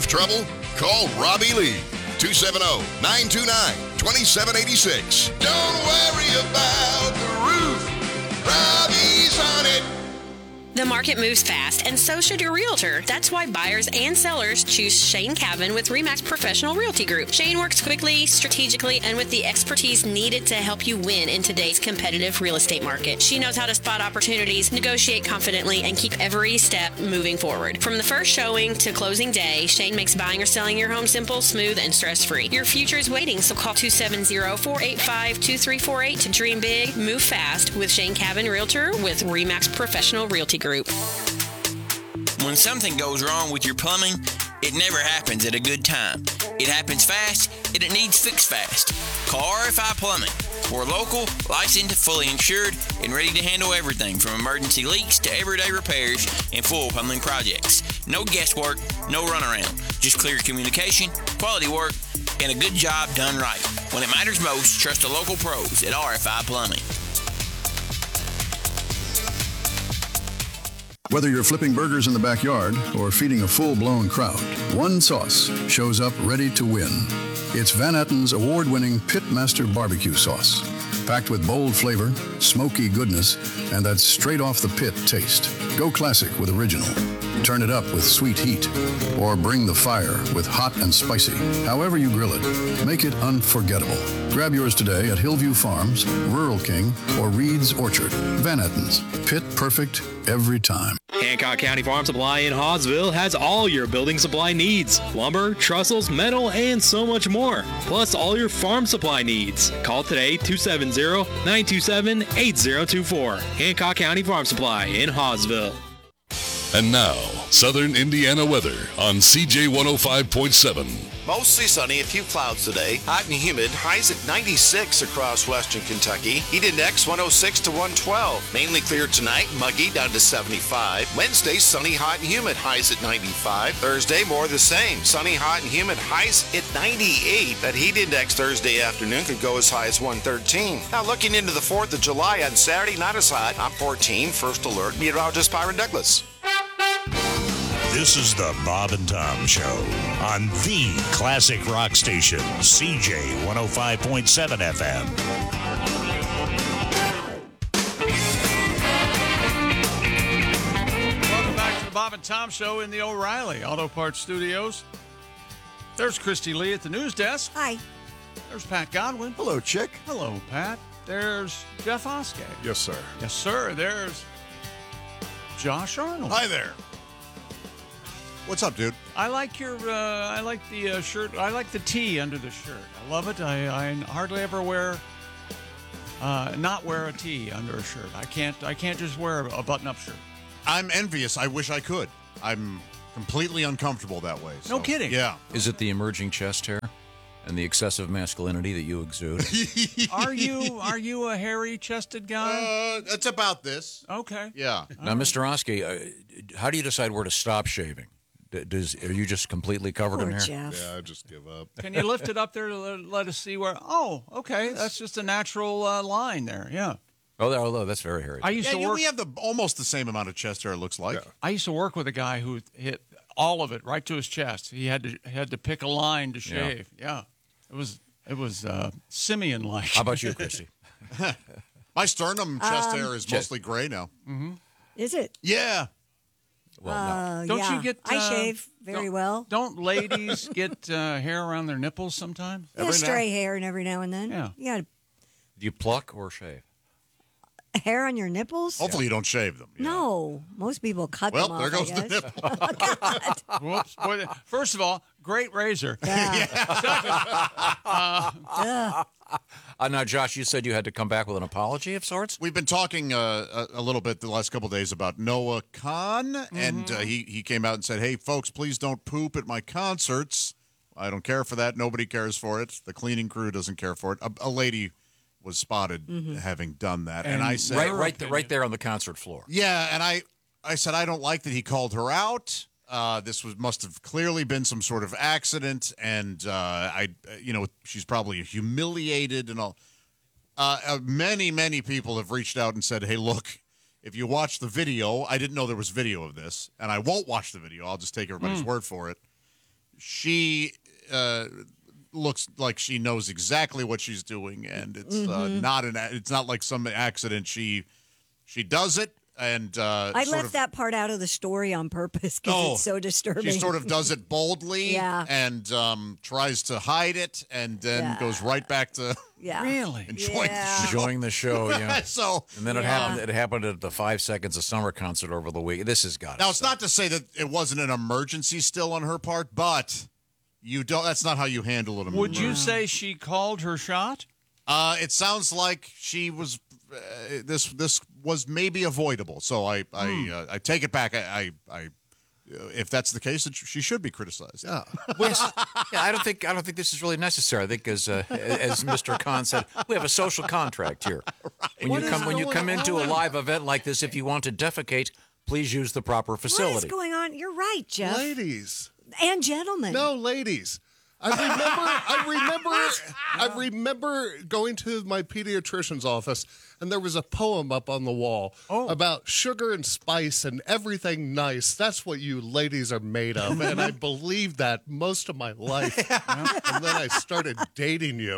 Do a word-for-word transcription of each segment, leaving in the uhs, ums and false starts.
roof trouble? Call Robbie Lee, two seven zero, nine two nine, two seven eight six. Don't worry about the roof. Robbie's on it. The market moves fast, and so should your realtor. That's why buyers and sellers choose Shane Cavan with RE/MAX Professional Realty Group. Shane works quickly, strategically, and with the expertise needed to help you win in today's competitive real estate market. She knows how to spot opportunities, negotiate confidently, and keep every step moving forward. From the first showing to closing day, Shane makes buying or selling your home simple, smooth, and stress-free. Your future is waiting, so call two seven zero, four eight five, two three four eight to dream big, move fast with Shane Cavan Realtor with RE/MAX Professional Realty Group. When something goes wrong with your plumbing, it never happens at a good time. It happens fast, and it needs fixed fast. Call R F I Plumbing. We're local, licensed, fully insured, and ready to handle everything from emergency leaks to everyday repairs and full plumbing projects. No guesswork, no runaround. Just clear communication, quality work, and a good job done right. When it matters most, trust the local pros at R F I Plumbing. Whether you're flipping burgers in the backyard or feeding a full-blown crowd, one sauce shows up ready to win. It's Van Etten's award-winning Pitmaster Barbecue Sauce. Packed with bold flavor, smoky goodness, and that straight-off-the-pit taste. Go classic with original. Turn it up with sweet heat. Or bring the fire with hot and spicy. However you grill it, make it unforgettable. Grab yours today at Hillview Farms, Rural King, or Reed's Orchard. Van Etten's. Pit perfect every time. Hancock County Farm Supply in Hawesville has all your building supply needs. Lumber, trestles, metal, and so much more. Plus all your farm supply needs. Call today two seven zero, nine two seven, eight zero two four. Hancock County Farm Supply in Hawesville. And now, Southern Indiana weather on C J one oh five point seven. Mostly sunny, a few clouds today. Hot and humid. Highs at ninety-six across western Kentucky. Heat index one oh six to one twelve. Mainly clear tonight. Muggy down to seventy-five. Wednesday, sunny, hot and humid. Highs at ninety-five. Thursday, more the same. Sunny, hot and humid. Highs at ninety-eight. That heat index Thursday afternoon could go as high as one thirteen. Now looking into the fourth of July on Saturday, not as hot. Top fourteen. First alert. Meteorologist Byron Douglas. This is the Bob and Tom Show on the classic rock station, C J one oh five point seven F M. Welcome back to the Bob and Tom Show in the O'Reilly Auto Parts Studios. There's Christy Lee at the news desk. Hi. There's Pat Godwin. Hello, Chick. Hello, Pat. There's Jeff Oskay. Yes, sir. Yes, sir. There's Josh Arnold. Hi there. What's up, dude? I like your, uh, I like the uh, shirt. I like the tee under the shirt. I love it. I, I hardly ever wear, uh, not wear a tee under a shirt. I can't, I can't just wear a button-up shirt. I'm envious. I wish I could. I'm completely uncomfortable that way. So. No kidding. Yeah. Is it the emerging chest hair and the excessive masculinity that you exude? Are you, are you a hairy-chested guy? Uh, it's about this. Okay. Yeah. Now, Mister Oskey, uh, how do you decide where to stop shaving? Does are you just completely covered Poor in hair? Jeff. Yeah, I just give up. Can you lift it up there to let, let us see where? Oh, okay. That's just a natural uh, line there. Yeah. Oh, although that's very hairy. I used yeah, to you, work. we have the almost the same amount of chest hair. It looks like. Yeah. I used to work with a guy who hit all of it right to his chest. He had to had to pick a line to shave. Yeah. yeah. It was it was uh, simian-like. How about you, Christy? My sternum chest Um, hair is mostly gray now. Mm-hmm. Is it? Yeah. Well, Uh, Don't yeah. you get? I uh, shave very don't- well. Don't ladies get uh, hair around their nipples sometimes? Yeah, stray hair and every now and then. Yeah. You got do you pluck or shave? hair on your nipples? Hopefully you don't shave them. Yeah. No. Most people cut Well, them there off, goes I the guess. nipple. Oh, God. Whoops. Boy, first of all, great razor. Yeah. Second, uh, Ugh. Uh, now, Josh, you said you had to come back with an apology of sorts? We've been talking uh, a, a little bit the last couple of days about Noah Khan, Mm-hmm. and uh, he, he came out and said, hey, folks, please don't poop at my concerts. I don't care for that. Nobody cares for it. The cleaning crew doesn't care for it. A, a lady was spotted Mm-hmm. having done that, and, And I said, Right, Your right, th- right opinion. there on the concert floor. yeah, and I, I said, I don't like that he called her out. Uh, this was must have clearly been some sort of accident, and uh, I, you know, she's probably humiliated and all. Uh, uh, many, many people have reached out and said, hey, look, if you watch the video, I didn't know there was video of this, and I won't watch the video. I'll just take everybody's word for it. she uh, looks like she knows exactly what she's doing, and it's uh, Mhm. not an. It's not like some accident. She she does it, and uh, I sort left of, that part out of the story on purpose because Oh, it's so disturbing. She sort of does it boldly, Yeah. and um, tries to hide it, and then Yeah. goes right back to Yeah. Really? enjoying Yeah. the show. Enjoying the show, yeah. so And then it Yeah. happened. It happened at the Five Seconds of Summer concert over the week. This has got now it's not to say that it wasn't an emergency still on her part, but you don't. That's not how you handle it. Would you say she called her shot? Uh, it sounds like she was. Uh, this this was maybe avoidable. So I I, Hmm. uh, I take it back. I. I, I uh, if that's the case, it, she should be criticized. Yeah. Well, yeah, I don't think I don't think this is really necessary. I think, as uh, as Mister Khan said, we have a social contract here. When What you is come when you going come into a on? live event like this, if you want to defecate, please use the proper What is facility. going on? You're right, Jeff. Ladies. And gentlemen. No, ladies. I remember I remember I remember going to my pediatrician's office and there was a poem up on the wall about sugar and spice and everything nice. That's what you ladies are made of. And I believed that most of my life. And then I started dating you.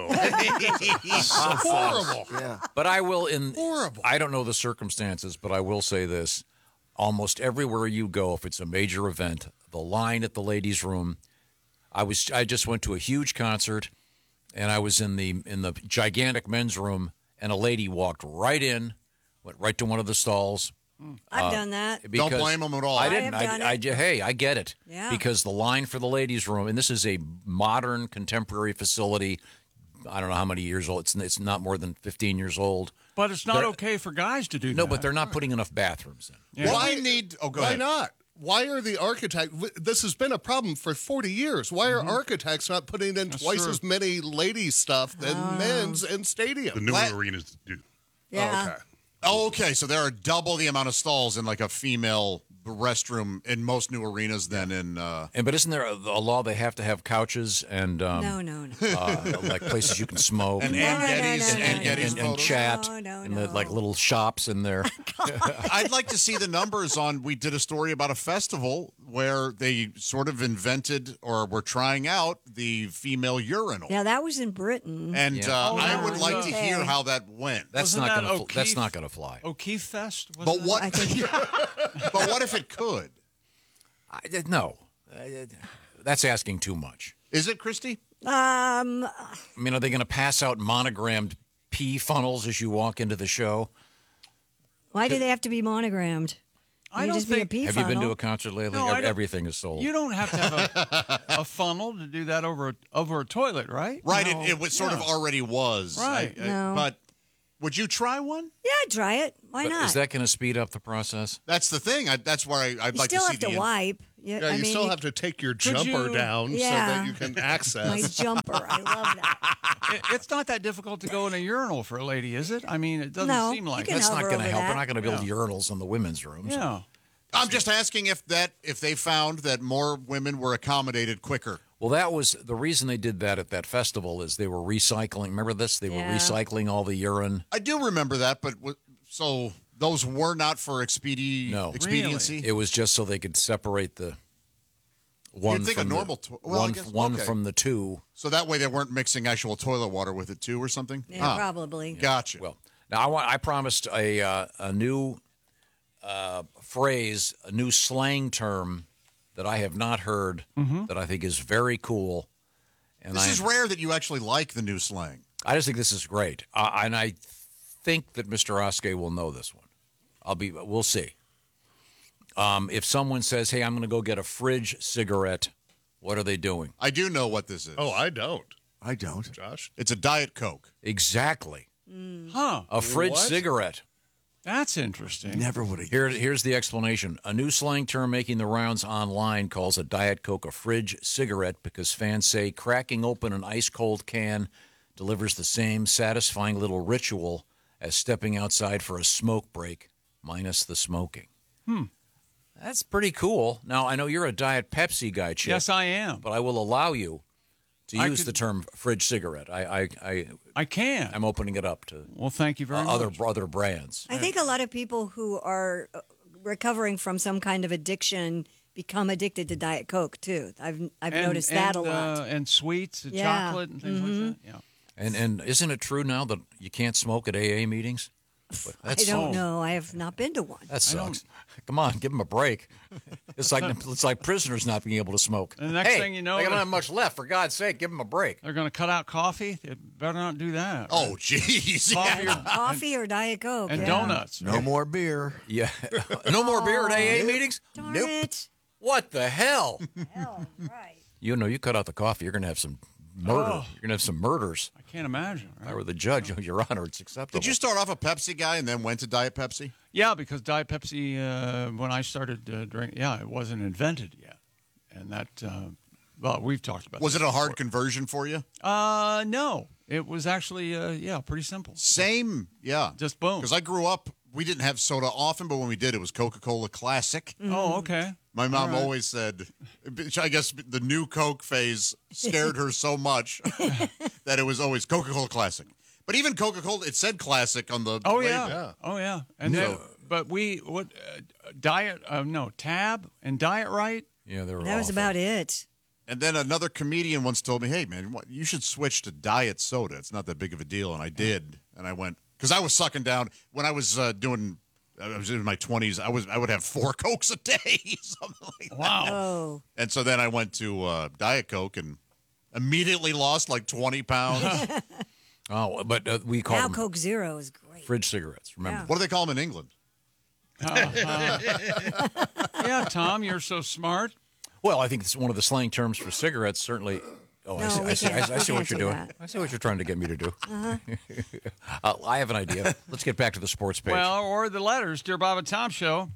It's horrible. Yeah. But I will in Horrible. I don't know the circumstances, but I will say this. Almost everywhere you go, if it's a major event, the line at the ladies' room. I was I just went to a huge concert and I was in the in the gigantic men's room and a lady walked right in, went right to one of the stalls. I've Uh, done that. Don't blame them at all. I I didn't. have done I, I, it. ju- hey, I get it. Yeah. Because the line for the ladies' room, and this is a modern, contemporary facility. I don't know how many years old. It's it's not more than fifteen years old. But it's not They're- okay for guys to do that. No, but they're not putting enough bathrooms in. Yeah. Why need? Oh, go Why ahead. not? Why are the architects? This has been a problem for forty years. Why are architects not putting in twice true. as many ladies' stuff than men's in stadiums? The new What? arenas do. Yeah. Okay. Oh, okay. So there are double the amount of stalls in like a female restroom in most new arenas than in. Uh, And but isn't there a, a law they have to have couches and um, No, no, no. uh, like places you can smoke and No, Ann no, no, Getty's no, and no, Ann no. Getty's and, and photos. chat No, no, and the, like no. little shops in there. I'd like to see the numbers on. We did a story about a festival where they sort of invented or were trying out the female urinal, Yeah, that was in Britain. and Yeah. uh, Oh, I that would was, like uh, to hear how that went. That's Wasn't not that gonna. fl- that's O'Keefe? not gonna fly. O'Keefe Fest? But Wasn't what? I think but what if it could? I, no, Uh, that's asking too much. Is it, Christy? um I mean, are they going to pass out monogrammed pee funnels as you walk into the show? why do they have to be monogrammed? I Can you don't just be a think- pee Have you been to funnel? a concert lately? No, I Ev- don't- Everything is sold. You don't have to have a, a funnel to do that over a, over a toilet, right? Right. No. It, it was sort of Yeah. already was. Right. I- I- No. But would you try one? Yeah, try it. Why But not? is that going to speed up the process? That's the thing. I, that's where I, I'd you like still to see have the. to in- wipe. Yeah, Yeah, I you mean, still have to take your jumper you- down so Yeah. that you can access. my jumper. I love that. It, it's not that difficult to go in a urinal for a lady, is it? I mean, it doesn't No, seem you like can it. That's not hover going to over help. that. We're not going to build Yeah. urinals in the women's rooms. Yeah. I'm just asking if that if they found that more women were accommodated quicker. Well, that was the reason they did that at that festival is they were recycling. Remember this? They Yeah. were recycling all the urine. I do remember that, but w- so those were not for expedi- No. expediency. It was just so they could separate the one think a from normal the, to- well, I one, guess- one okay. from the two. So that way they weren't mixing actual toilet water with it too, or something. Yeah, Ah, probably. Gotcha. Well, now I want. I promised a uh, a new uh, phrase, a new slang term that I have not heard that I think is very cool. And this I, is rare that you actually like the new slang. I just think this is great, uh, and I think that Mister Oskey will know this one. I'll be. We'll see. Um, if someone says, "Hey, I'm going to go get a fridge cigarette," what are they doing? I do know what this is. Oh, I don't. I don't. Josh? It's a Diet Coke. Exactly. Huh. A fridge What? cigarette. That's interesting. Never would have. Here, here's the explanation. A new slang term making the rounds online calls a Diet Coke a fridge cigarette because fans say cracking open an ice-cold can delivers the same satisfying little ritual as stepping outside for a smoke break, minus the smoking. Hmm. That's pretty cool. Now, I know you're a Diet Pepsi guy, Chip. Yes, I am. But I will allow you to I use could- the term fridge cigarette. I, I, I, I can. I'm opening it up to Well, thank you very uh, much. other other brands. I think a lot of people who are uh, recovering from some kind of addiction become addicted to Diet Coke too. I've I've And- noticed that a and, lot. uh, and sweets, and Yeah. chocolate, and things Mhm. like that. Yeah. And and isn't it true now that you can't smoke at A A meetings? I don't know. I have not been to one. That sucks. Come on, give them a break. It's like it's like prisoners not being able to smoke. And the next hey, thing you know, they don't they're- have much left. For God's sake, give them a break. They're going to cut out coffee. They better not do that. Oh, jeez. Coffee, or, Coffee or Diet Coke. and yeah. donuts. No more beer. Yeah, no more beer at A A Oh, meetings. Darn Nope. it. What the hell? Hell, right. You know, you cut out the coffee, you're going to have some murder. Oh. You're going to have some murders. I can't imagine. If Right? I were the judge, Your Honor, it's acceptable. Did you start off a Pepsi guy and then went to Diet Pepsi? Yeah, because Diet Pepsi, uh, when I started uh, drinking, yeah, it wasn't invented yet, and that. Uh, well, we've talked about. Was it this a hard before. conversion for you? Uh, no. It was actually, uh, yeah, pretty simple. Same, yeah. Just boom. Because I grew up, we didn't have soda often, but when we did, it was Coca-Cola Classic. Oh, okay. My mom All right. always said, I guess the new Coke phase scared her so much that it was always Coca-Cola Classic. But even Coca-Cola, it said Classic on the Oh label. yeah. Oh yeah. And So- then, but we what uh, diet? Uh, no, Tab and Diet Right. Yeah, they were. That was awful. about it. And then another comedian once told me, hey, man, what, you should switch to diet soda. It's not that big of a deal. And I did. And I went, because I was sucking down, when I was uh, doing, I was in my twenties, I was I would have four Cokes a day, something like that. Wow. Oh. And so then I went to uh, Diet Coke and immediately lost like twenty pounds. Oh, but uh, we call Now them Coke Zero is great. fridge cigarettes. Remember? What do they call them in England? Uh-huh. Yeah, Tom, you're so smart. Well, I think it's one of the slang terms for cigarettes. Certainly. Oh, I No, see, we I see, I can't- see, I we see what can't you're do doing. that. I see what you're trying to get me to do. Uh-huh. uh, I have an idea. Let's get back to the sports page. Well, or the letters, Dear Bob and Tom Show.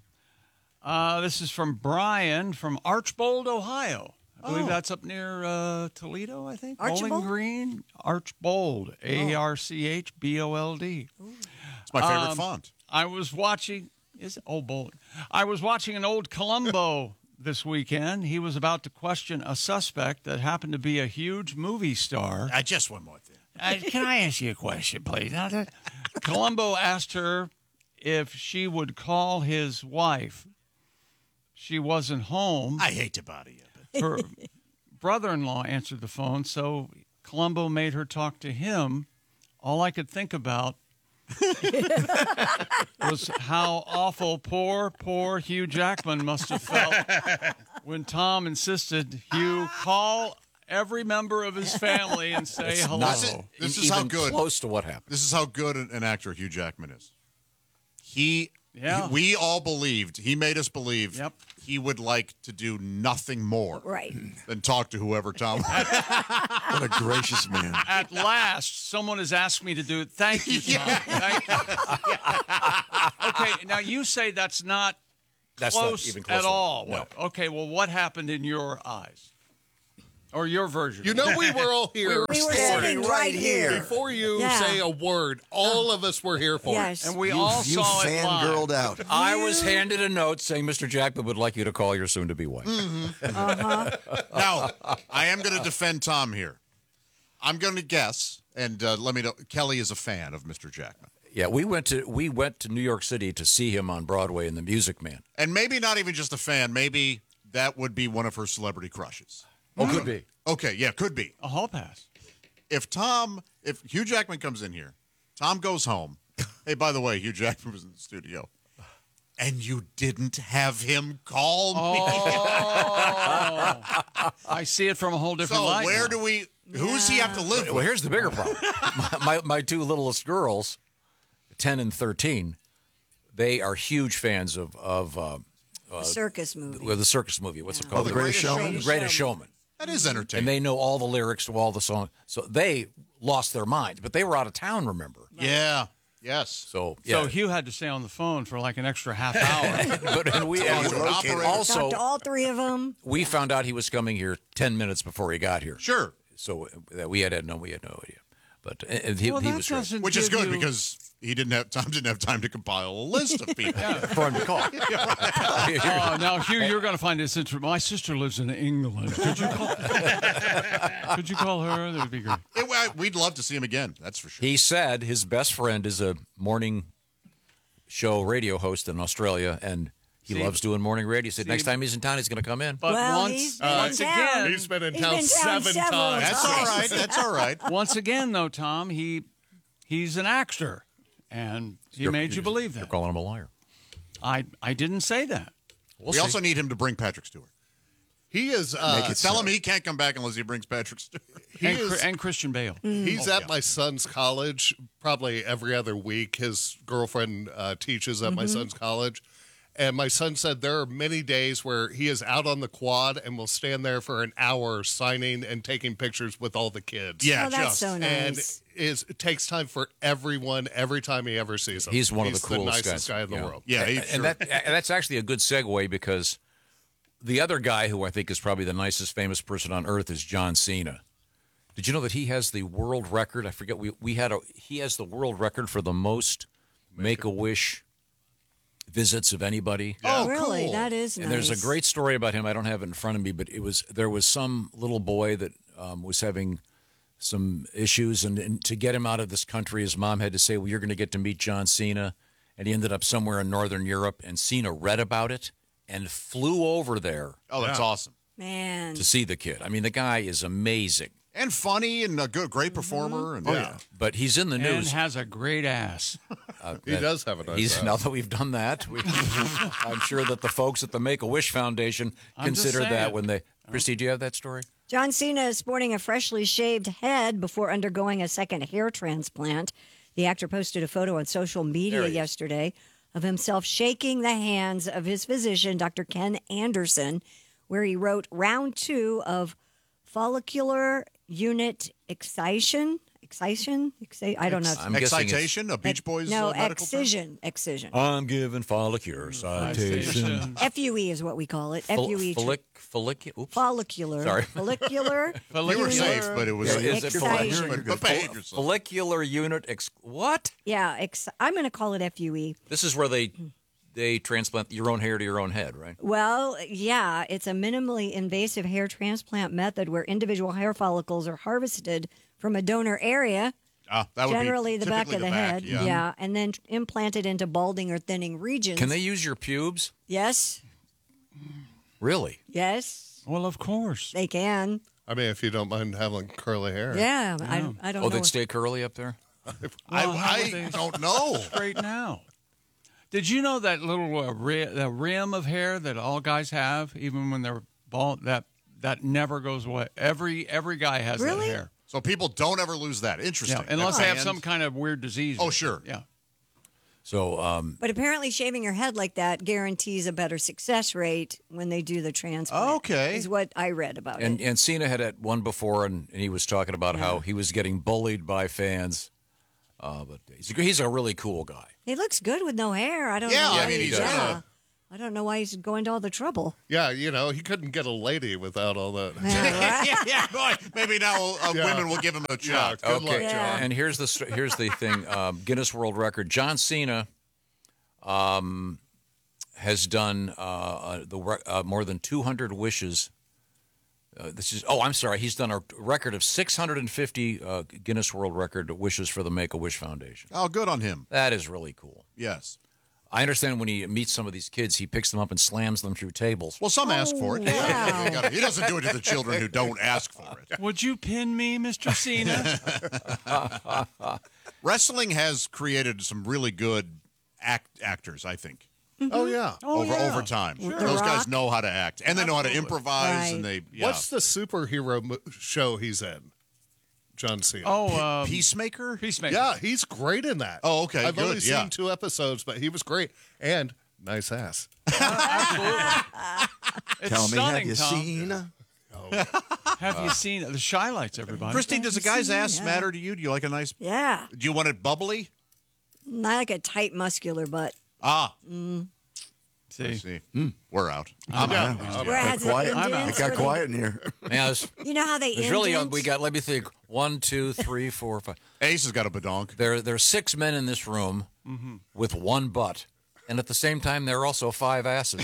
Uh, this is from Brian from Archbold, Ohio. I believe Oh. that's up near uh, Toledo, I think. Archbold? Bowling Green, Archbold, A R C H B O L D. It's my favorite Um, font. I was watching. Is it old bowling? I was watching an old Columbo this weekend. He was about to question a suspect that happened to be a huge movie star. I just one more thing. Uh, can I ask you a question, please? Columbo asked her if she would call his wife. She wasn't home. I hate to bother you. But Her brother-in-law answered the phone, so Columbo made her talk to him. All I could think about was how awful poor, poor Hugh Jackman must have felt when Tom insisted Hugh call every member of his family and say It's hello. not This is- this e- is how even good- close to what happened. this is how good an, an actor Hugh Jackman is. He, Yeah. he- we all believed, he made us believe Yep. he would like to do nothing more Right. than talk to whoever Tom What a gracious man. At last, someone has asked me to do it. Thank you, Tom. Thank you. Okay, now you say that's not That's not close, even close at to- all. no. Okay, well, what happened in your eyes? Or your version? You know, we were all here. We were sitting right here. Before you Yeah. say a word, all of us were here for Yes. And we You, all you saw it live. fangirled out. I was handed a note saying Mister Jackman would like you to call your soon-to-be wife. Uh-huh. Now, I am going to defend Tom here. I'm going to guess, and uh, let me know. Kelly is a fan of Mister Jackman, Yeah, we went to we went to New York City to see him on Broadway in The Music Man. and maybe not even just a fan. Maybe that would be one of her celebrity crushes. Oh, could be. Okay, yeah, could be. A hall pass. If Tom, if Hugh Jackman comes in here, Tom goes home. Hey, by the way, Hugh Jackman was in the studio, and you didn't have him call me. Oh, I see it from a whole different so light. where now. do we? Who's he have to live Well, with? here's the bigger problem. my, my my two littlest girls, ten and thirteen, they are huge fans of of uh, The circus movie. well, the circus movie. What's it called? Oh, The Greatest Showman? The Greatest Showman. That is entertaining. And they know all the lyrics to all the songs. So they lost their minds, but they were out of town, remember? yeah. Yes. So, yeah. So Hugh had to stay on the phone for like an extra half hour. but and we and Talked also to all three of them. we found out he was coming here ten minutes before he got here. Sure. So that we had no, we had no idea. But uh, and he, well, he that was great. doesn't Which is give good you- because he didn't have Tom didn't have time to compile a list of people. for him to call. Oh, now Hugh, you're going to find this interesting. My sister lives in England. Could you call? Could you call her? That would be great. It- I- we'd love to see him again. That's for sure. He said his best friend is a morning show radio host in Australia, and He See? loves doing morning radio. He said See? next time he's in town, he's going to come in. But Well, once, he's been once in town. again, He's been in He's town been down seven several times. That's all right. That's all right. once again, though, Tom, he he's an actor, and he You're- made you believe You're that. calling him a liar. I I didn't say that. We'll we see. also need him to bring Patrick Stewart. He is. Uh, Make it Tell so. him he can't come back unless he brings Patrick Stewart. he and, is- Chr- and Christian Bale. He's Oh, at yeah. my son's college probably every other week. His girlfriend uh, teaches at my son's college. And my son said there are many days where he is out on the quad and will stand there for an hour signing and taking pictures with all the kids. Yeah, Oh, that's just. so And nice. is it takes time for everyone every time he ever sees them. He's one of the coolest nicest guys. guy in the Yeah. world. Yeah, he, and sure. that, and that's actually a good segue because the other guy who I think is probably the nicest famous person on earth is John Cena. Did you know that he has the world record? I forget. We we had a he has the world record for the most Make-A-Wish visits of anybody. Oh, really? cool. That is nice. And there's a great story about him. I don't have it in front of me, but it was there was some little boy that um, was having some issues, and, and to get him out of this country, his mom had to say, "Well, you're going to get to meet John Cena," and he ended up somewhere in Northern Europe. And Cena read about it and flew over there oh, that's awesome. Man. to see the kid. I mean, the guy is amazing, And funny and a good, great performer. And, Oh, yeah. but he's in the And news. has a great ass. Uh, He does have a nice He's ass. now that we've done that, we, I'm sure that the folks at the Make a Wish Foundation I'm just consider that saying. when they. Christy, do you have that story? John Cena is sporting a freshly shaved head before undergoing a second hair transplant. The actor posted a photo on social media There he is. yesterday of himself shaking the hands of his physician, Doctor Ken Anderson, where he wrote round two of follicular unit excision. Excision? Exci- I don't know. I'm guessing it's- Excitation, a Beach Boys no, uh, medical term? excision. Excision. I'm giving follicular citation. F U E is what we call it. F U E. Follic, follic, oops. Follicular. Sorry. Follicular. You were unit safe, but it was Yeah, is it excision. but, but behave yourself. Follicular unit. Ex- what? Yeah, ex- I'm going to call it F U E. This is where they they transplant your own hair to your own head, right? Well, yeah, it's a minimally invasive hair transplant method where individual hair follicles are harvested from a donor area, Ah, that would be generally the back typically of the, back, head, Yeah. and then implanted into balding or thinning regions. Can they use your pubes? Yes, Really? yes, Well, of course. they can. I mean, if you don't mind having curly hair. Yeah, I, I don't Oh, know. they'd stay curly up there? I, Well, how I would they don't know. Straight now. Did you know that little uh, ri- the rim of hair that all guys have, even when they're bald, that that never goes away. Every every guy has Really? that hair. So people don't ever lose that. Interesting. Yeah, unless they have That's some banned. kind of weird disease. Oh, sure. Yeah. So, um, But apparently, shaving your head like that guarantees a better success rate when they do the transplant. Okay. Is what I read about and, it. and Cena had had one before, and, and he was talking about how he was getting bullied by fans. Uh, but he's a, he's a really cool guy. He looks good with no hair. I don't Yeah, know. I why mean, he- he's yeah. gonna- I don't know why he's going to all the trouble. Yeah, you know, he couldn't get a lady without all that. yeah, yeah, boy. Maybe now uh, Yeah. women will give him a Yeah, shot. good luck, Okay, John. and here's the st- here's the thing: um, Guinness World Record. John Cena um, has done uh, uh, the re- uh, more than two hundred wishes. Uh, this is oh, I'm sorry. He's done a record of six hundred fifty uh, Guinness World Record wishes for the Make a Wish Foundation. Oh, good on him. That is really cool. Yes. I understand when he meets some of these kids, he picks them up and slams them through tables. Well, some ask for it. wow. He gotta- he doesn't do it to the children who don't ask for it. Would you pin me, Mister Cena? Wrestling has created some really good act actors, I think. Oh, yeah. Oh, over yeah. over time, The those guys Rock. know how to act, and they know how to improvise, and they. Yeah. What's the superhero mo- show he's in? John Cena. Oh, um, Peacemaker? Peacemaker. yeah, he's great in that. Oh, okay, I've good, only yeah. seen two episodes, but he was great. And nice ass. Absolutely. It's Tell me, have stunning, you Tom. seen? Have you seen the shy lights, everybody? Christine, does a guy's ass Yeah. matter to you? Do you like a nice? Yeah. Do you want it bubbly? Not like a tight, muscular butt. Ah, See, I see. We're out. I'm out. Where it has the Quiet. indents It got where quiet in here. Yeah, there's, They, you know how they there's really uh, indent? we got. Let me think. One, two, three, four, five. Ace has got a badonk. There, there are six men in this room Mm-hmm. with one butt, and at the same time, there are also five asses.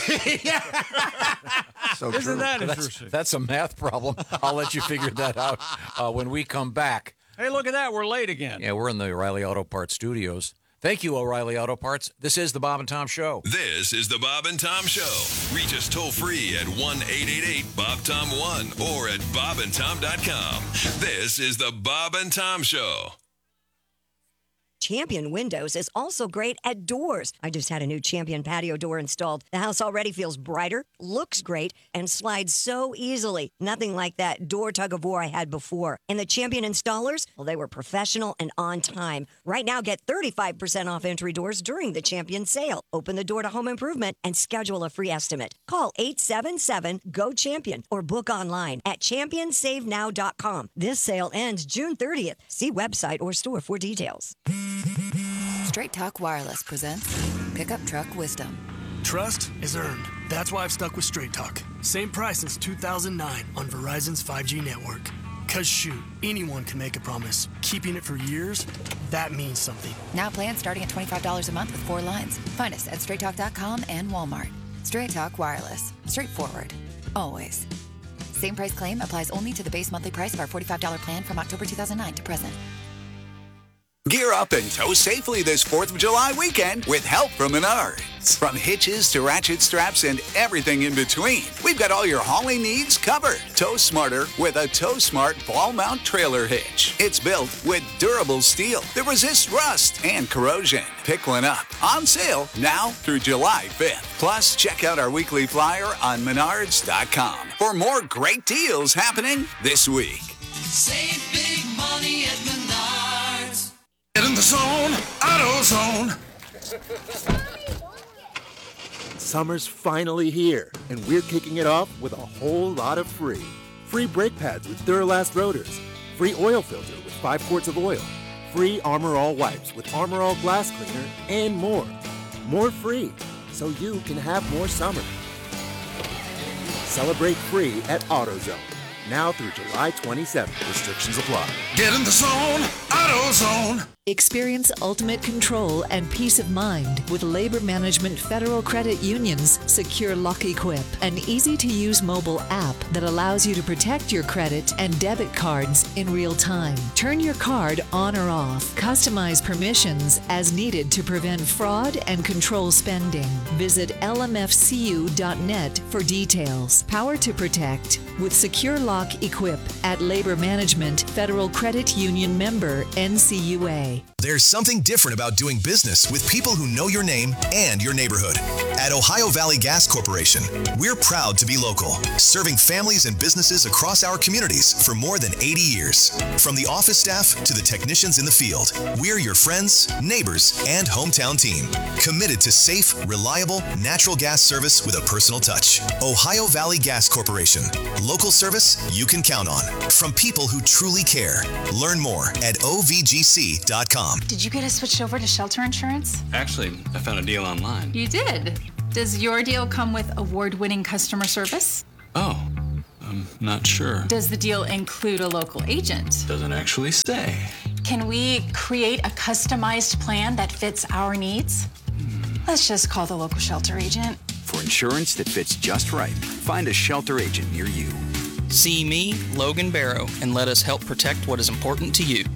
So Isn't true. that That's, interesting? that's a math problem. I'll let you figure that out uh, when we come back. Hey, look at that. We're late again. Yeah, we're in the O'Reilly Auto Parts studios. Thank you, O'Reilly Auto Parts. This is the Bob and Tom Show. This is the Bob and Tom Show. Reach us toll free at one eight eight eight Bob Tom one or at bob and tom dot com. This is the Bob and Tom Show. Champion Windows is also great at doors. I just had a new Champion patio door installed. The house already feels brighter, looks great, and slides so easily. Nothing like that door tug of war I had before. And the Champion installers, well, they were professional and on time. Right now, get thirty-five percent off entry doors during the Champion sale. Open the door to home improvement and schedule a free estimate. Call eight seven seven, G O CHAMPION or book online at champion save now dot com. This sale ends June thirtieth. See website or store for details. Straight Talk Wireless presents Pickup Truck Wisdom. Trust is earned. That's why I've stuck with Straight Talk. Same price since two thousand nine on Verizon's five G network. Cause shoot, anyone can make a promise. Keeping it for years, that means something. Now plans starting at twenty-five dollars a month with four lines. Find us at straight talk dot com and Walmart. Straight Talk Wireless. Straightforward. Always. Same price claim applies only to the base monthly price of our forty-five dollars plan from October two thousand nine to present. Gear up and tow safely this fourth of July weekend with help from Menards. From hitches to ratchet straps and everything in between, we've got all your hauling needs covered. Tow smarter with a Tow Smart ball mount trailer hitch. It's built with durable steel that resists rust and corrosion. Pick one up. On sale now through July fifth. Plus, check out our weekly flyer on menards dot com for more great deals happening this week. Save big money at Menards. Get in the zone, AutoZone. Summer's finally here, and we're kicking it off with a whole lot of free. Free brake pads with Duralast rotors. Free oil filter with five quarts of oil. Free Armor All wipes with Armor All glass cleaner, and more. More free, so you can have more summer. Celebrate free at AutoZone. Now through July twenty-seventh. Restrictions apply. Get in the zone, AutoZone. Experience ultimate control and peace of mind with Labor Management Federal Credit Union's Secure Lock Equip, an easy-to-use mobile app that allows you to protect your credit and debit cards in real time. Turn your card on or off. Customize permissions as needed to prevent fraud and control spending. Visit L M F C U dot net for details. Power to protect with Secure Lock Equip at Labor Management Federal Credit Union member N C U A. There's something different about doing business with people who know your name and your neighborhood. At Ohio Valley Gas Corporation, we're proud to be local, serving families and businesses across our communities for more than eighty years. From the office staff to the technicians in the field, we're your friends, neighbors, and hometown team. Committed to safe, reliable, natural gas service with a personal touch. Ohio Valley Gas Corporation. Local service you can count on. From people who truly care. Learn more at O V G C dot com. Did you get us switched over to shelter insurance? Actually, I found a deal online. You did? Does your deal come with award-winning customer service? Oh, I'm not sure. Does the deal include a local agent? Doesn't actually say. Can we create a customized plan that fits our needs? Hmm. Let's just call the local shelter agent. For insurance that fits just right, find a shelter agent near you. See me, Logan Barrow, and let us help protect what is important to you.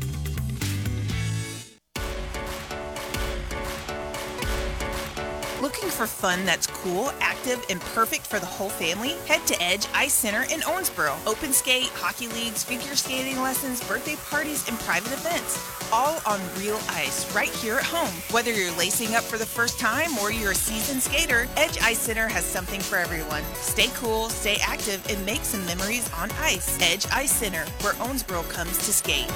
Looking for fun that's cool, active, and perfect for the whole family? Head to Edge Ice Center in Owensboro. Open skate, hockey leagues, figure skating lessons, birthday parties, and private events. All on real ice, right here at home. Whether you're lacing up for the first time or you're a seasoned skater, Edge Ice Center has something for everyone. Stay cool, stay active, and make some memories on ice. Edge Ice Center, where Owensboro comes to skate.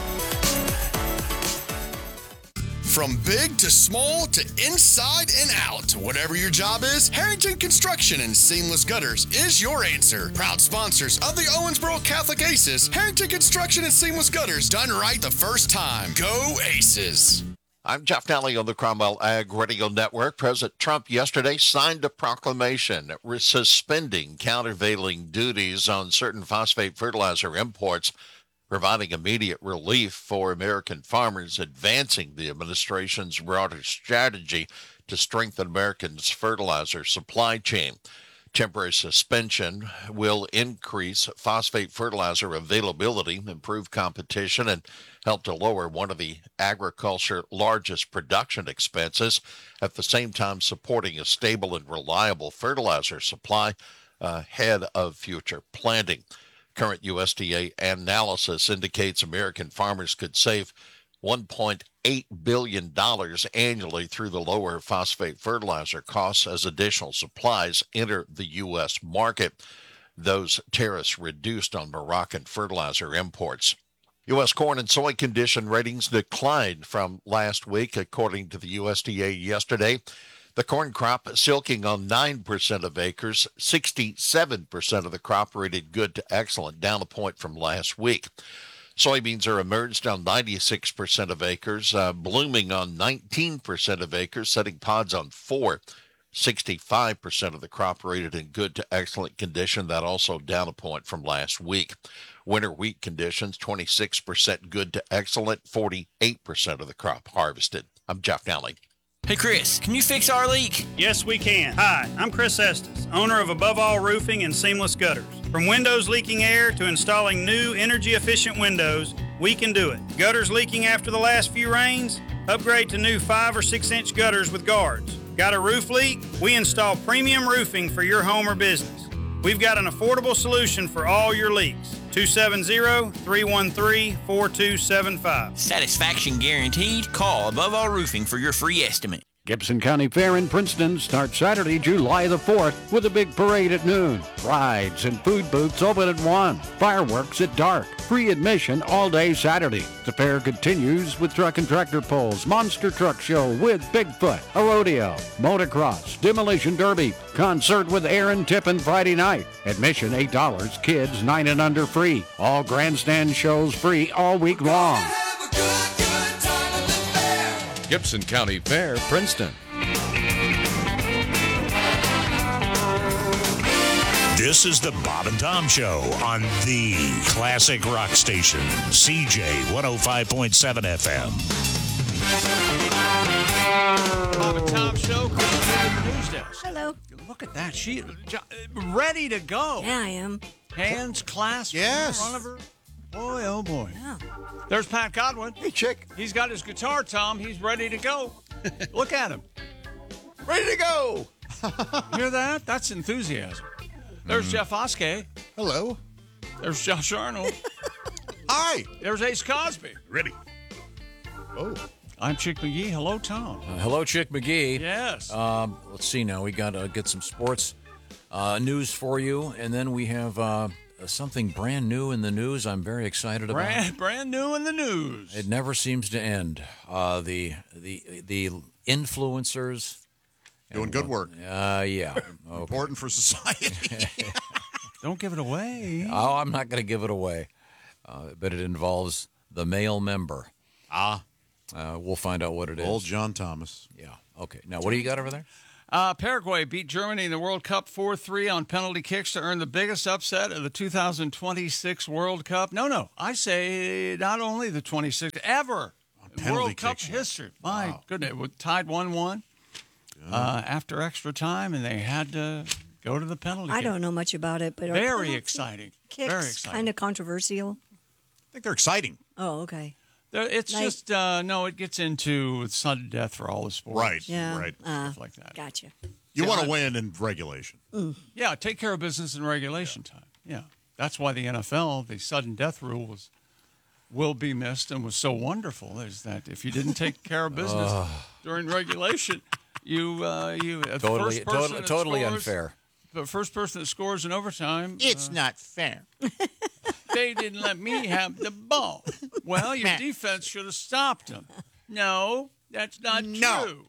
From big to small to inside and out, whatever your job is, Harrington Construction and Seamless Gutters is your answer. Proud sponsors of the Owensboro Catholic Aces, Harrington Construction and Seamless Gutters, done right the first time. Go Aces! I'm Jeff Nally on the Cromwell Ag Radio Network. President Trump yesterday signed a proclamation suspending countervailing duties on certain phosphate fertilizer imports, providing immediate relief for American farmers, advancing the administration's broader strategy to strengthen Americans' fertilizer supply chain. Temporary suspension will increase phosphate fertilizer availability, improve competition, and help to lower one of the agriculture's largest production expenses, at the same time supporting a stable and reliable fertilizer supply ahead of future planting. Current U S D A analysis indicates American farmers could save one point eight billion dollars annually through the lower phosphate fertilizer costs as additional supplies enter the U S market. Those tariffs reduced on Moroccan fertilizer imports. U S corn and soy condition ratings declined from last week, according to the U S D A yesterday. The corn crop silking on nine percent of acres, sixty-seven percent of the crop rated good to excellent, down a point from last week. Soybeans are emerged on ninety-six percent of acres, uh, blooming on nineteen percent of acres, setting pods on four. sixty-five percent of the crop rated in good to excellent condition, that also down a point from last week. Winter wheat conditions, twenty-six percent good to excellent, forty-eight percent of the crop harvested. I'm Jeff Nally. Hey, Chris, can you fix our leak? Yes, we can. Hi, I'm Chris Estes, owner of Above All Roofing and Seamless Gutters. From windows leaking air to installing new energy-efficient windows, we can do it. Gutters leaking after the last few rains? Upgrade to new five or six inch gutters with guards. Got a roof leak? We install premium roofing for your home or business. We've got an affordable solution for all your leaks. two seven zero, three one three, four two seven five. Satisfaction guaranteed. Call Above All Roofing for your free estimate. Gibson County Fair in Princeton starts Saturday, July the fourth with a big parade at noon. Rides and food booths open at one. Fireworks at dark. Free admission all day Saturday. The fair continues with truck and tractor pulls, monster truck show with Bigfoot, a rodeo, motocross, demolition derby, concert with Aaron Tippin Friday night. Admission eight dollars, kids nine and under free. All grandstand shows free all week long. Gibson County Fair, Princeton. This is the Bob and Tom Show on the classic rock station, C J one oh five point seven F M. Bob and Tom Show, Chris at the news desk. Hello. Look at that. She ready to go. Yeah, I am. Hands clasped Yes. in front of her. Boy, oh boy. Yeah. There's Pat Godwin. Hey, chick. He's got his guitar, Tom. He's ready to go. Look at him. Ready to go. Hear that? That's enthusiasm. There's Jeff Oskey. Hello. There's Josh Arnold. Hi. There's Ace Cosby. Ready. Oh. I'm Chick McGee. Hello, Tom. Uh, hello, Chick McGee. Yes. Um, let's see now. We got to get some sports uh, news for you, and then we have uh, something brand new in the news. I'm very excited about. Brand, brand new in the news. It never seems to end. Uh, the the the influencers doing good work. Uh, yeah, okay. Important for society. Don't give it away. Oh, I'm not going to give it away, uh, but it involves the male member. Ah. Uh, we'll find out what it is. Old John Thomas. Yeah. Okay. Now, what do you got over there? Uh, Paraguay beat Germany in the World Cup four three on penalty kicks to earn the biggest upset of the two thousand twenty-six World Cup. No, no. I say not only the twenty-sixth, ever. World Cup kicks, history. My wow. goodness. It was tied one one uh, after extra time, and they had to go to the penalty I kick. don't know much about it, but Very are penalty exciting. Kicks Very exciting. kind of controversial. I think they're exciting. Oh, okay. There- It's Like- just, uh, no, it gets into sudden death for all the sports. Right. Yeah. Right. Uh, Stuff like that. Gotcha. You Yeah, want I- to win in regulation. Mm. Yeah, take care of business in regulation time. Yeah. That's why the N F L, the sudden death rule was will be missed and was so wonderful is that if you didn't take care of business during regulation, you uh, you uh, the Totally, first person totally, that totally scores- unfair. The first person that scores in overtime, It's uh, not fair. they didn't let me have the ball. Well, your defense should have stopped them. No, that's not No. true.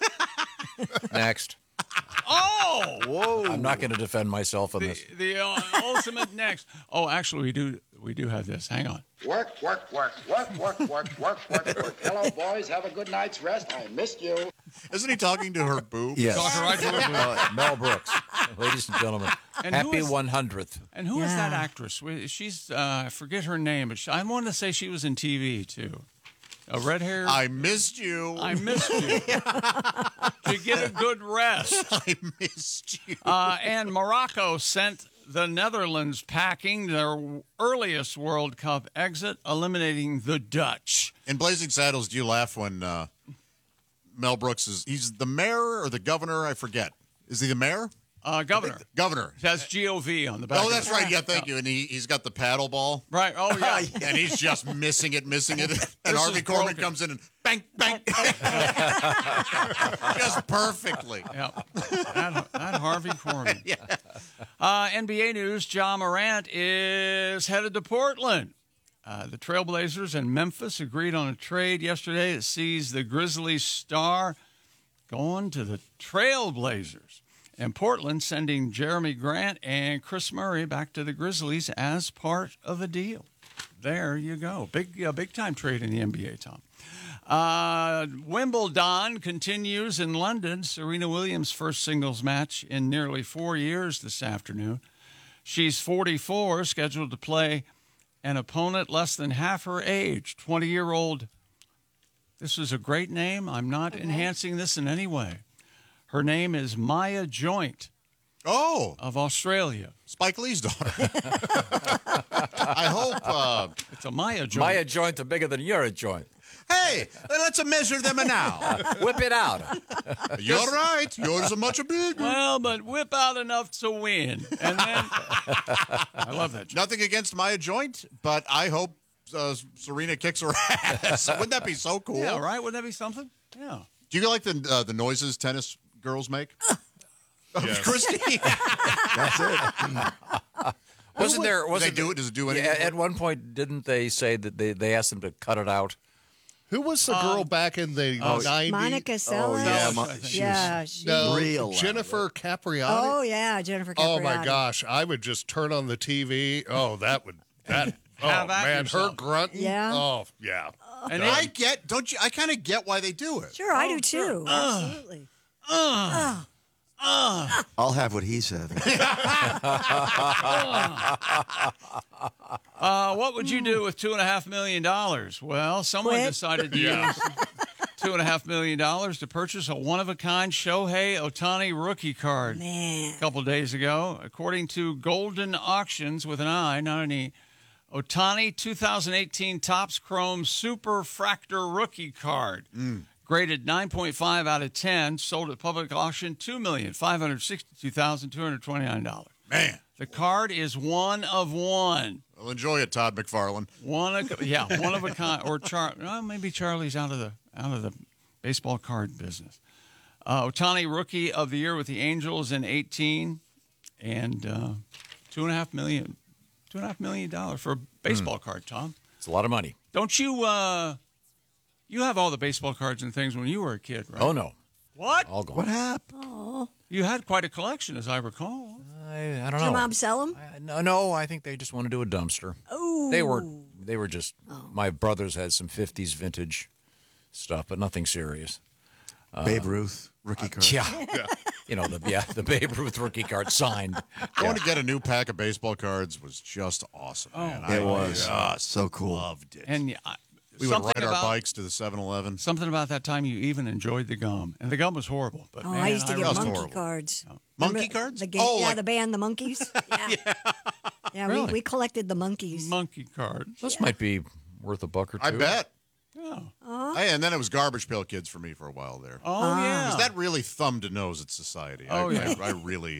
Next. Oh, Whoa. I'm not going to defend myself on the, this. the uh, ultimate next. Oh, actually, we do we do have this. Hang on. Work, work, work, work, work, work, work, work, work. Hello, boys. Have a good night's rest. I missed you. Isn't he talking to her boob? Yes. Talking right to her boob. Uh, Mel Brooks, ladies and gentlemen. And who Happy is- one hundredth. And who is that Yeah. actress? We- She's uh, I forget her name, but she, I want to say she was in T V too. A red hair. I missed you. I missed you. To get a good rest. I missed you. Uh, and Morocco sent the Netherlands packing, their earliest World Cup exit, eliminating the Dutch. In Blazing Saddles, do you laugh when uh, Mel Brooks is, he's the mayor or the governor? I forget. Is he the mayor? Uh, governor. Governor. It has G O V on the back. Oh, that's right. Yeah, thank you. And he, he's got the paddle ball. Right. Oh, yeah. And he's just missing it, missing it. And This Harvey is Korman broken. comes in and bang, bang. Just perfectly. Yeah. That, that Harvey Korman. Yeah. Uh, N B A news, Ja Morant is headed to Portland. Uh, the Trailblazers and Memphis agreed on a trade yesterday that sees the Grizzlies star going to the Trailblazers. And Portland sending Jeremy Grant and Chris Murray back to the Grizzlies as part of a deal. There you go. Big, uh, big time trade in the N B A, Tom. Uh, Wimbledon continues in London. Serena Williams' first singles match in nearly four years this afternoon. She's forty-four, scheduled to play an opponent less than half her age, twenty-year-old. This is a great name. I'm not okay. enhancing this in any way. Her name is Maya Joint. Oh. Of Australia. Spike Lee's daughter. I hope. Uh, it's a Maya Joint. Maya Joint are bigger than your joint. Hey, let's measure them now. Whip it out. You're right. Yours are much bigger. Well, but whip out enough to win. And then I love that joint. Nothing against Maya Joint, but I hope uh, Serena kicks her ass. Wouldn't that be so cool? Yeah, right? Wouldn't that be something? Yeah. Do you like the uh, the noises tennis girls make? Yes. Christy. That's it. Wasn't there? Wasn't they do it? Does it do anything? Yeah, at one point, didn't they say that they, they asked them to cut it out? Who was the girl Um, back in the Oh, nineties? Monica Seles? yeah, Mo- she yeah, was- she- no, Real Jennifer Capriati. Oh, yeah, Jennifer Oh Capriati. my gosh, I would just turn on the T V. Oh, that would that. Oh Have at man, yourself. her grunt. Yeah. Oh yeah. And I get, don't you? I kind of get why they do it. Sure, I do too. Absolutely. Uh, uh, I'll have what he's having. uh, what would you do with two and a half million dollars? Well, someone Quit. decided to Yeah. use two and a half million dollars to purchase a one-of-a-kind Shohei Ohtani rookie card. Man. A couple days ago, according to Golden Auctions with an I, not an E. Ohtani two thousand eighteen Topps Chrome Super Fractor rookie card. Graded nine point five out of ten, sold at public auction two million five hundred sixty-two thousand two hundred twenty-nine dollars. Man. The card is one of one. Well, enjoy it, Todd McFarlane. One of, yeah, one of a kind. Or Char, well, maybe Charlie's out of the out of the baseball card business. Uh, Ohtani Rookie of the Year with the Angels in eighteen, and uh, two and a half million, two and a half million dollars for a baseball card. Tom, It's a lot of money. don't you? Uh, you have all the baseball cards and things when you were a kid, right? Oh, no. What? All gone. What happened? Oh. You had quite a collection, as I recall. I, I don't Did know. your mom sell them? I- no, no, I think they just want to do a dumpster. Oh. They were they were just my brothers had some fifties vintage stuff, but nothing serious. Uh, Babe Ruth, rookie card. Yeah. You know, the yeah, the Babe Ruth rookie card signed. Going to get a new pack of baseball cards was just awesome, man. It I was. just So cool. loved it. And uh, we would something ride our about- bikes to the seven eleven. Something about that time you even enjoyed the gum, and the gum was horrible. But Oh, man, I used to get was monkey horrible. cards. Monkey Remember cards? The game, Oh, yeah, like- the band, the Monkeys. Yeah, yeah, Really? we, we collected the monkeys. monkey cards. Those might be worth a buck or two. I bet. Yeah. Hey, and then it was Garbage Pail Kids for me for a while there. Oh yeah. Because that really thumbed a nose at society. Oh, I, yeah. I, I really,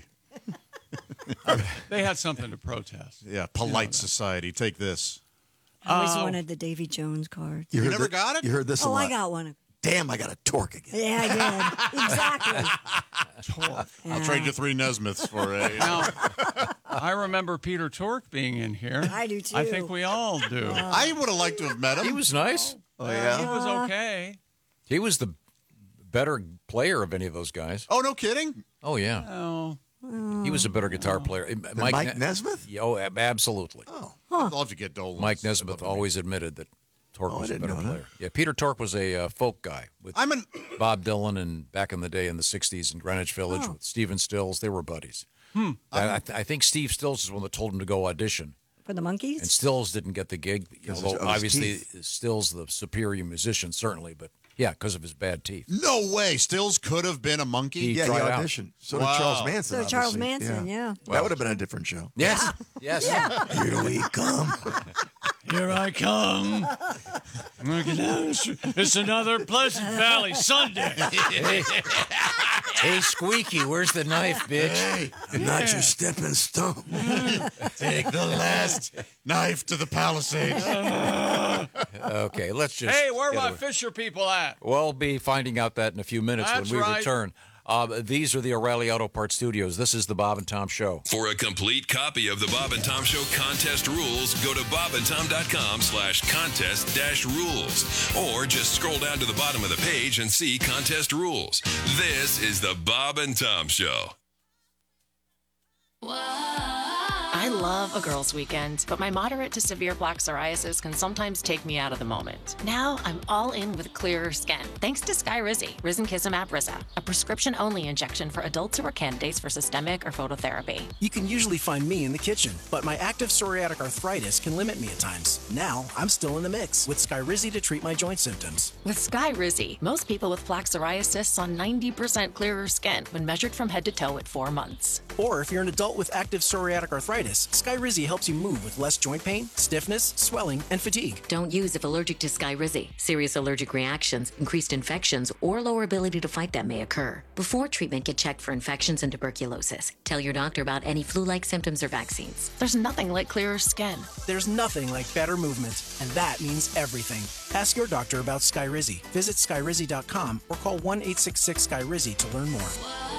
They had something to protest. yeah, polite society. Take this. I always Uh, wanted the Davy Jones card. You heard never thi- got it? You heard this a Oh, lot. I got one. Damn, I got a torque again. Yeah, I did. Exactly. I'll Yeah. trade you three Nesmiths for a. Now, I remember Peter Tork being in here. I do, I too. think we all do. I would have liked to have met him. He was nice. Oh, He yeah? was okay. He was the better player of any of those guys. Oh, no kidding? Oh yeah, Oh, he was a better guitar player. Than Mike Ne- Nesmith? Yeah, Oh, ab- absolutely. Oh. I'd love to get Dolan. Mike Nesmith always admitted that Tork Oh, I was a didn't better know that. player. Yeah, Peter Tork was a uh, folk guy with I'm an. Bob Dylan and back in the day in the sixties in Greenwich Village Oh. with Stephen Stills. They were buddies. Hmm. I, I, th- I think Steve Stills is the one that told him to go audition. for the Monkees. And Stills didn't get the gig, Because although of his obviously teeth. Stills the superior musician, certainly, but yeah, because of his bad teeth. No way. Stills could have been a monkey. He Yeah, he tried out. auditioned. So Wow. did Charles Manson. So Charles obviously. Manson, yeah. That would have been a different show. Yes, yes. Here we come. Here I come. Look at that. It's another Pleasant Valley Sunday. Hey, hey, Squeaky, where's the knife, bitch? Hey, not your stepping stone. Take the last knife to the Palisades. Okay, let's just. Hey, where are get my away. Fisher people at? We'll be finding out that in a few minutes That's when we right. return. Uh, these are the O'Reilly Auto Parts Studios. This is the Bob and Tom Show. For a complete copy of the Bob and Tom Show contest rules, go to bobandtom.com slash contest dash rules. Or just scroll down to the bottom of the page and see contest rules. This is the Bob and Tom Show. I love a girls' weekend, but my moderate to severe plaque psoriasis can sometimes take me out of the moment. Now I'm all in with clearer skin, thanks to Skyrizi, Risankizumab Risa, a prescription-only injection for adults who are candidates for systemic or phototherapy. You can usually find me in the kitchen, but my active psoriatic arthritis can limit me at times. Now I'm still in the mix with Skyrizi to treat my joint symptoms. With Skyrizi, most people with plaque psoriasis saw ninety percent clearer skin when measured from head to toe at four months. Or if you're an adult with active psoriatic arthritis, Skyrizi helps you move with less joint pain, stiffness, swelling, and fatigue. Don't use if allergic to Skyrizi. Serious allergic reactions, increased infections, or lower ability to fight them may occur. Before treatment, get checked for infections and tuberculosis. Tell your doctor about any flu-like symptoms or vaccines. There's nothing like clearer skin. There's nothing like better movement, and that means everything. Ask your doctor about Skyrizi. Visit skyrizi dot com or call one eight six six Sky Rizzi to learn more.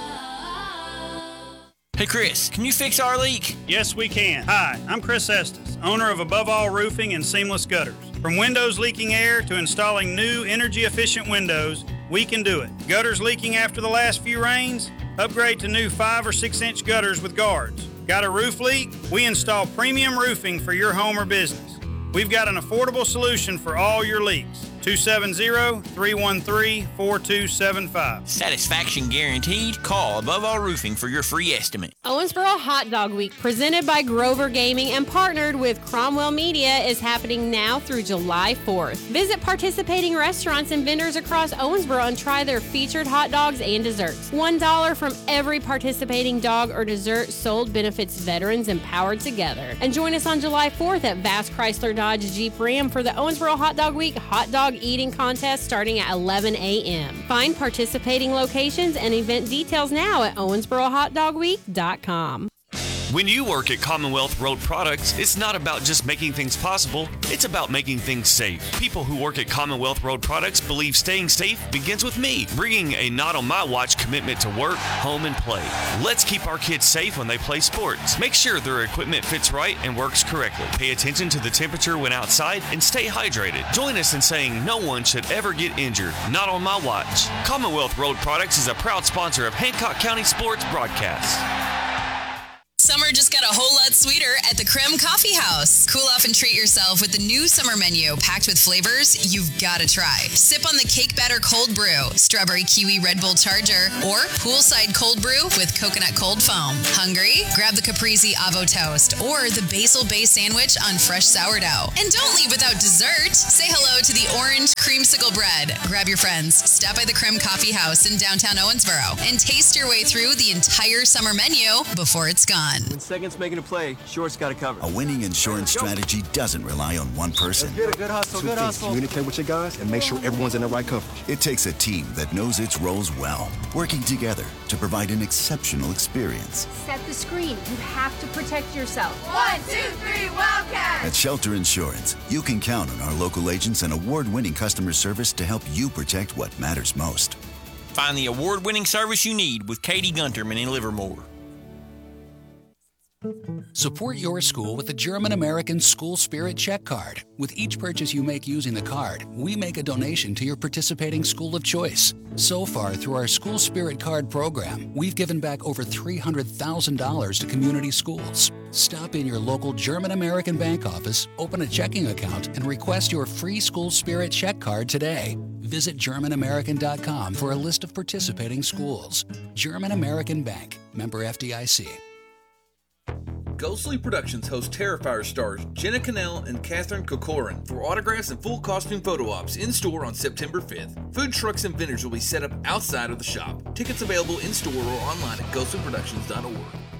Hey, Chris, can you fix our leak? Yes, we can. Hi, I'm Chris Estes, owner of Above All Roofing and Seamless Gutters. From windows leaking air to installing new energy-efficient windows, we can do it. Gutters leaking after the last few rains? Upgrade to new five or six inch gutters with guards. Got a roof leak? We install premium roofing for your home or business. We've got an affordable solution for all your leaks. two seven zero, three one three, four two seven five. Satisfaction guaranteed. Call Above All Roofing for your free estimate. Owensboro Hot Dog Week, presented by Grover Gaming and partnered with Cromwell Media, is happening now through July fourth. Visit participating restaurants and vendors across Owensboro and try their featured hot dogs and desserts. one dollar from every participating dog or dessert sold benefits veterans empowered together. And join us on July fourth at Bass Chrysler Dodge Jeep Ram for the Owensboro Hot Dog Week Hot Dog Eating Contest starting at eleven a.m. Find participating locations and event details now at owensboro hot dog week dot com. When you work at Commonwealth Road Products, it's not about just making things possible, it's about making things safe. People who work at Commonwealth Road Products believe staying safe begins with me, bringing a not on my watch commitment to work, home, and play. Let's keep our kids safe when they play sports. Make sure their equipment fits right and works correctly. Pay attention to the temperature when outside and stay hydrated. Join us in saying no one should ever get injured, not on my watch. Commonwealth Road Products is a proud sponsor of Hancock County Sports Broadcast. Summer just got a whole lot sweeter at the Creme Coffee House. Cool off and treat yourself with the new summer menu packed with flavors you've got to try. Sip on the cake batter cold brew, strawberry kiwi Red Bull Charger, or poolside cold brew with coconut cold foam. Hungry? Grab the Caprese Avo Toast or the Basil Bay Sandwich on fresh sourdough. And don't leave without dessert. Say hello to the orange creamsicle bread. Grab your friends, stop by the Creme Coffee House in downtown Owensboro, and taste your way through the entire summer menu before it's gone. When second's making a play, short's got to cover. A winning insurance strategy doesn't rely on one person. Let's get it. Good hustle, Two good things. hustle. Communicate with your guys and make sure everyone's in the right coverage. It takes a team that knows its roles well, working together to provide an exceptional experience. Set the screen. You have to protect yourself. One, two, three, Wildcat! At Shelter Insurance, you can count on our local agents and award-winning customer service to help you protect what matters most. Find the award-winning service you need with Katie Gunterman in Livermore. Support your school with the German-American School Spirit Check Card. With each purchase you make using the card, we make a donation to your participating school of choice. So far, through our School Spirit Card program, we've given back over three hundred thousand dollars to community schools. Stop in your local German-American bank office, open a checking account, and request your free School Spirit Check Card today. Visit German American dot com for a list of participating schools. German American Bank, member F D I C. Ghostly Productions hosts Terrifier stars Jenna Cannell and Catherine Corcoran for autographs and full costume photo ops in store on September fifth. Food trucks and vendors will be set up outside of the shop. Tickets available in store or online at ghostly productions dot org.